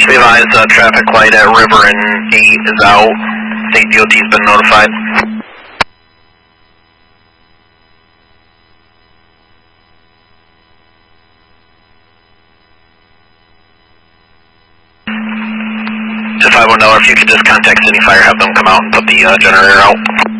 Be advised, traffic light at River and 8 is out. State DOT's been notified. To $510, if you could just contact City Fire, have them come out and put the generator out.